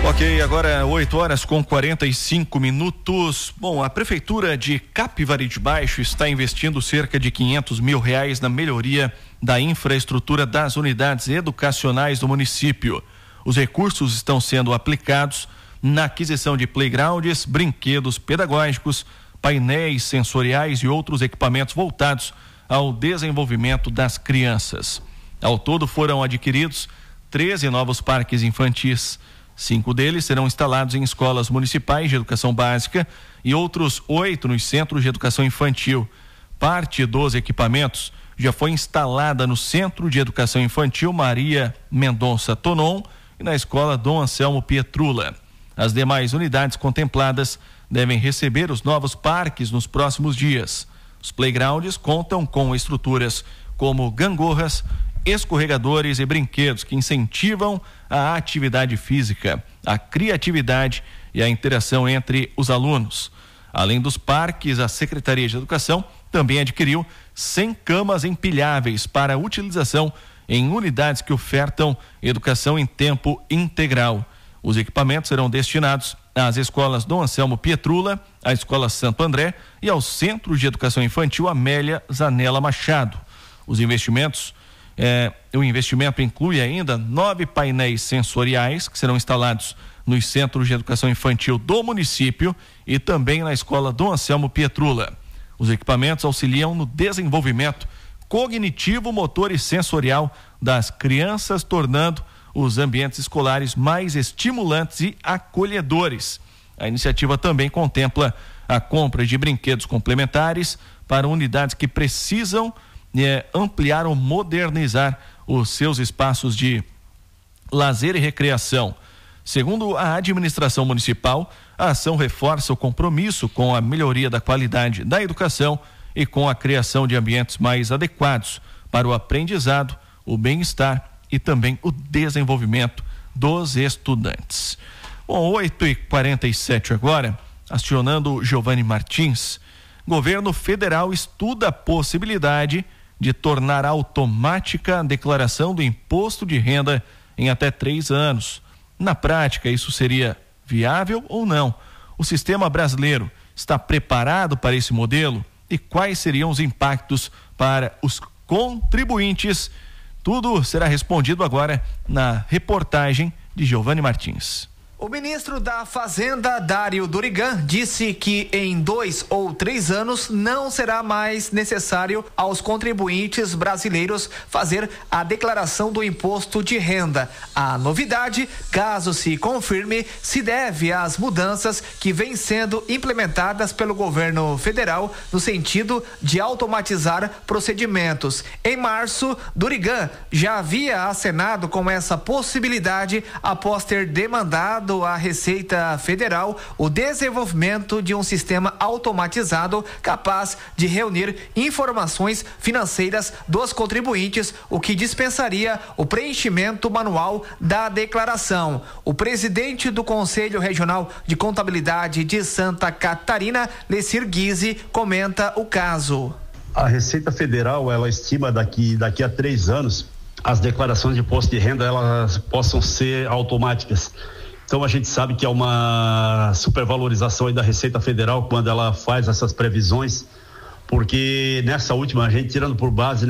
Ok, agora 8h45. Bom, a Prefeitura de Capivari de Baixo está investindo cerca de R$500 mil na melhoria da infraestrutura das unidades educacionais do município. Os recursos estão sendo aplicados na aquisição de playgrounds, brinquedos pedagógicos, painéis sensoriais e outros equipamentos voltados ao desenvolvimento das crianças. Ao todo foram adquiridos 13 novos parques infantis. 5 deles serão instalados em escolas municipais de educação básica e outros 8 nos centros de educação infantil. Parte dos equipamentos já foi instalada no Centro de Educação Infantil Maria Mendonça Tonon e na Escola Dom Anselmo Pietrula. As demais unidades contempladas devem receber os novos parques nos próximos dias. Os playgrounds contam com estruturas como gangorras, escorregadores e brinquedos que incentivam a atividade física, a criatividade e a interação entre os alunos. Além dos parques, a Secretaria de Educação também adquiriu 100 camas empilháveis para utilização em unidades que ofertam educação em tempo integral. Os equipamentos serão destinados às escolas Dom Anselmo Pietrula, à Escola Santo André e ao Centro de Educação Infantil Amélia Zanella Machado. O investimento inclui ainda 9 painéis sensoriais que serão instalados nos centros de educação infantil do município e também na Escola Dom Anselmo Pietrula. Os equipamentos auxiliam no desenvolvimento cognitivo, motor e sensorial das crianças, tornando os ambientes escolares mais estimulantes e acolhedores. A iniciativa também contempla a compra de brinquedos complementares para unidades que precisam ampliar ou modernizar os seus espaços de lazer e recreação. Segundo a administração municipal, a ação reforça o compromisso com a melhoria da qualidade da educação e com a criação de ambientes mais adequados para o aprendizado, o bem-estar e também o desenvolvimento dos estudantes. Bom, 8h47 agora, acionando Giovanni Martins. Governo federal estuda a possibilidade de tornar automática a declaração do imposto de renda em até 3 anos. Na prática, isso seria viável ou não? O sistema brasileiro está preparado para esse modelo? E quais seriam os impactos para os contribuintes? Tudo será respondido agora na reportagem de Giovanni Martins. O ministro da Fazenda, Dário Durigan, disse que em 2 ou 3 anos não será mais necessário aos contribuintes brasileiros fazer a declaração do imposto de renda. A novidade, caso se confirme, se deve às mudanças que vêm sendo implementadas pelo governo federal no sentido de automatizar procedimentos. Em março, Durigan já havia acenado com essa possibilidade após ter demandado à Receita Federal o desenvolvimento de um sistema automatizado capaz de reunir informações financeiras dos contribuintes, o que dispensaria o preenchimento manual da declaração. O presidente do Conselho Regional de Contabilidade de Santa Catarina, Lecir Guise, comenta o caso. A Receita Federal, ela estima daqui a 3 anos as declarações de imposto de renda elas possam ser automáticas. Então a gente sabe que é uma supervalorização aí da Receita Federal quando ela faz essas previsões, porque nessa última, a gente tirando por base,